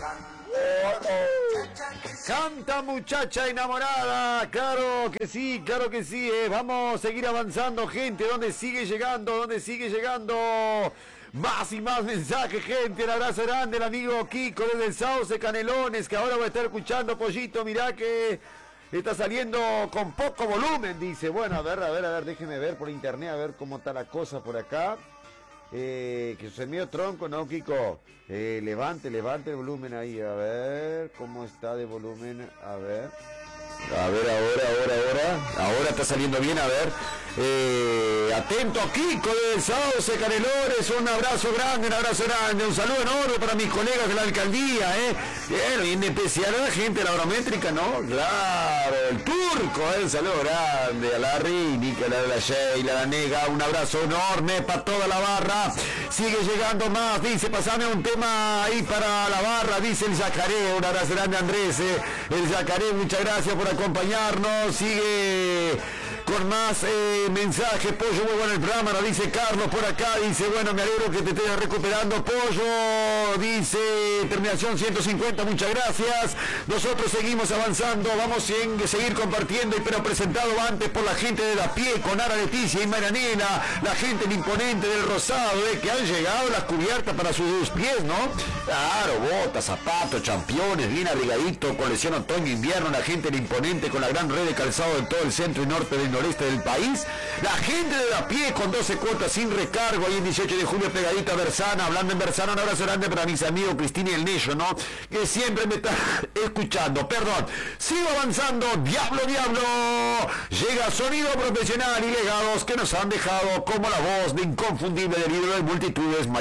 Canta muchacha enamorada, claro que sí, vamos a seguir avanzando, gente, ¿dónde sigue llegando? Más y más mensajes, gente, un abrazo grande, el amigo Kiko desde el Sauce Canelones, que ahora va a estar escuchando, Pollito, mirá que está saliendo con poco volumen, dice. Bueno, a ver, déjeme ver por internet, a ver cómo está la cosa por acá. Que se medio tronco, ¿no, Kiko? Levante el volumen ahí, a ver, ¿cómo está de volumen? A ver, ahora está saliendo bien, a ver. Atento, Kiko del Sauce Canelones, un abrazo grande, un saludo enorme para mis colegas de la alcaldía, bueno, y en especial a la gente de la Agrométrica, ¿no? Claro, el turco, un saludo grande a la Rínica, a la Sheila, a la Nega, un abrazo enorme para toda la barra. Sigue llegando más, dice, pasame un tema ahí para la barra, dice el Yacaré, un abrazo grande, Andrés, el Yacaré, muchas gracias por acompañarnos. Sigue con más mensajes. Pollo, muy bueno el programa, nos dice Carlos por acá, dice, bueno, me alegro que te estés recuperando, Pollo, dice, terminación 150, muchas gracias. Nosotros seguimos avanzando, vamos a seguir compartiendo, pero presentado antes por la gente de La Pie, con Ara Leticia y Maranela, la gente el imponente del Rosado, que han llegado las cubiertas para sus pies, ¿no? Claro, botas, zapatos, championes, bien abrigadito, colección otoño-invierno, la gente el imponente con la gran red de calzado de todo el centro y norte del noreste del país, la gente de La Pie con 12 cuotas sin recargo, ahí en 18 de julio pegadita a Bersana. Hablando en Bersana, un abrazo grande para mis amigos Cristina y el Nello, ¿no? Que siempre me están escuchando, perdón, sigo avanzando, diablo, llega sonido profesional y legados que nos han dejado como la voz de inconfundible del libro de multitudes,